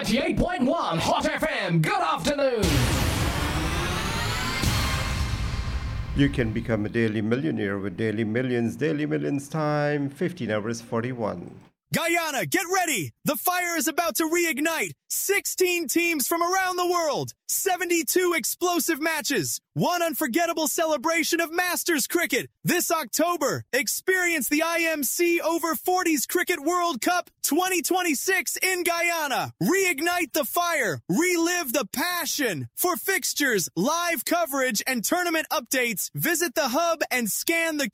98.1 Hot FM. Good afternoon. You can become a daily millionaire with Daily Millions. Daily Millions time, 15 hours 41. Guyana, get ready! The fire is about to reignite. 16 teams from around the world. 72 explosive matches. One unforgettable celebration of Masters cricket. This October, experience the IMC Over 40s Cricket World Cup 2026 in Guyana. Reignite the fire. Relive the passion. For fixtures, live coverage, and tournament updates, visit the hub and scan the